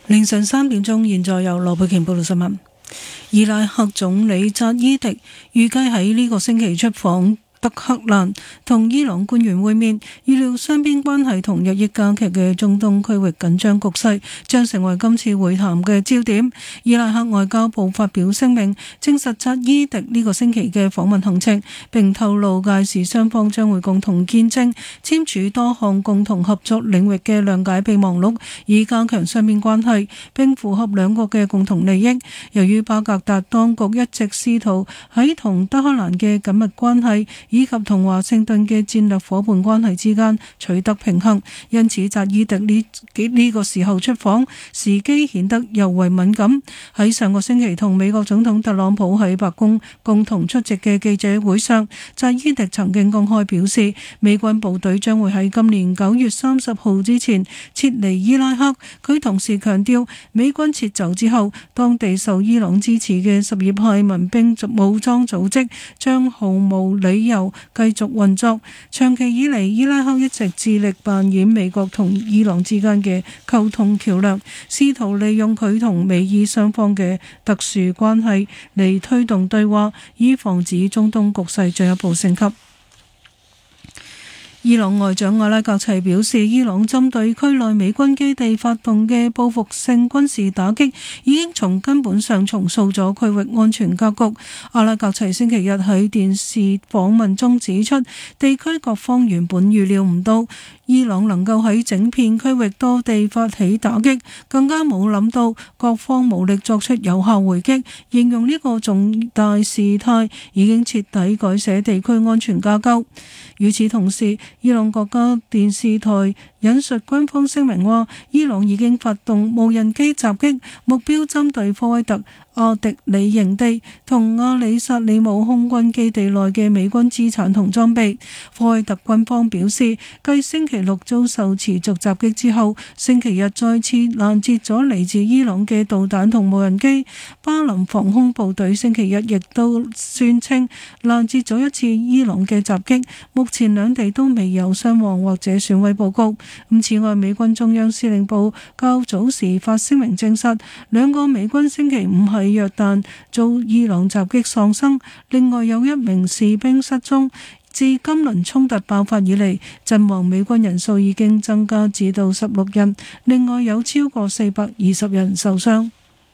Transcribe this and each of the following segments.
凌晨3點，現在由羅佩瓊報道新聞。伊拉克總理扎伊迪預計喺呢個星期出訪德黑蘭，同伊朗官員會面，預料雙邊關係同日益加劇嘅中東區域緊張局勢將成為今次會談嘅焦點。伊拉克外交部發表聲明，證實扎伊迪呢個星期嘅訪問行程，並透露屆時雙方將會共同見證簽署多項共同合作領域嘅諒解備忘錄，以加強雙邊關係，並符合兩國嘅共同利益。由於巴格達當局一直試圖喺同德黑蘭嘅緊密關係以及同華盛頓嘅戰略夥伴關係之間取得平衡，因此扎伊迪呢個時候出訪時機顯得尤為敏感。喺上個星期同美國總統特朗普喺白宮共同出席嘅記者會上，扎伊迪曾經公開表示，美軍部隊將會喺今年9月30號之前撤離伊拉克。佢同時強調，美軍撤走之後，當地受伊朗支持嘅什葉派民兵武裝組織將毫無理由繼續運作。長期以嚟，伊拉克一直致力扮演美國同伊朗之間嘅溝通橋樑，試圖利用佢同美伊雙方嘅特殊關係嚟推動對話，以防止中東局勢進一步升級。伊朗外長阿拉格齊表示，伊朗針對區內美軍基地發動嘅報復性軍事打擊已經從根本上重塑咗區域安全格局。阿拉格齊星期日喺電視訪問中指出，地區各方原本預料唔到伊朗能夠喺整片區域多地發起打擊，更加冇諗到各方武力作出有效回擊，形容呢個重大事態已經徹底改寫地區安全架構。與此同時，伊朗國家電視台引述軍方聲明話，伊朗已經發動無人機襲擊，目標針對科威特阿迪里營地同阿里薩里姆空軍基地內嘅美軍資產同裝備。科威特軍方表示，繼星期六遭受持續襲擊之後，星期日再次攔截咗嚟自伊朗嘅導彈同無人機。巴林防空部隊星期日亦都宣稱攔截咗一次伊朗嘅襲擊，目前兩地都未有傷亡或者損毀報告。此外，美軍中央司令部較早時發聲明證實，兩個美軍星期五喺約旦遭伊朗襲擊喪生，另外有一名士兵失蹤。自今輪衝突爆發以嚟，陣亡美軍人數已經增加至到16人，另外有超過420人受傷。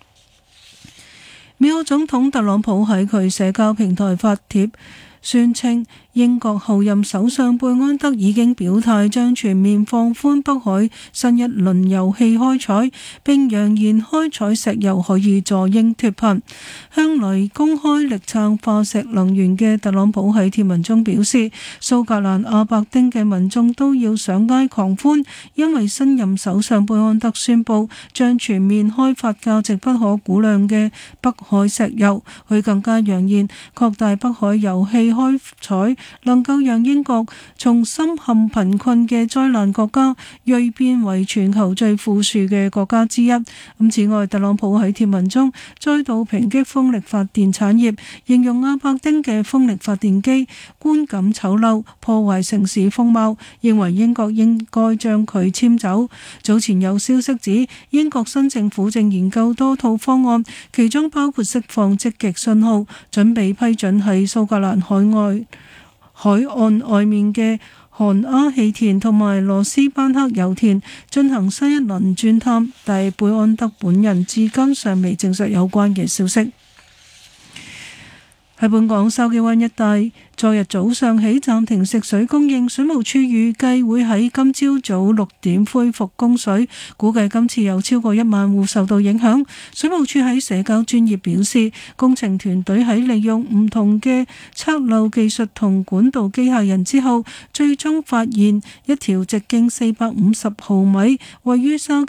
美國總統特朗普喺佢社交平台發帖宣稱，英國後任首相貝安德已經表態將全面放寬北海新一輪油氣開採，並揚言開採石油可以助英脫貧。向來公開力撐化石能源嘅特朗普喺貼文中表示，蘇格蘭阿伯丁嘅民眾都要上街狂歡，因為新任首相貝安德宣布將全面開發價值不可估量嘅北海石油。佢更加揚言擴大北海油氣開採能夠讓英國從深陷貧困嘅災難國家銳變為全球最富庶嘅國家之一。此外，特朗普喺貼文中再度抨擊風力發電產業，形容阿伯丁嘅風力發電機觀感醜陋，破壞城市風貌，認為英國應該將佢遷走。早前有消息指，英國新政府正研究多套方案，其中包括釋放積極信號，準備批准喺蘇格蘭海岸外面嘅韓鴉氣田同埋羅斯班克油田進行新一輪鑽探，但係貝安德本人至今尚未證實有關嘅消息。喺本港筲箕灣一帶，昨日早上起暫停食水供應，水務署預計會喺今朝早6點恢復供水，估計今次有超過1萬戶受到影響。水務署喺社交專頁表示，工程團隊喺利用唔同嘅測漏技術同管道機械人之後，最終發現一條直徑450毫米，位於筲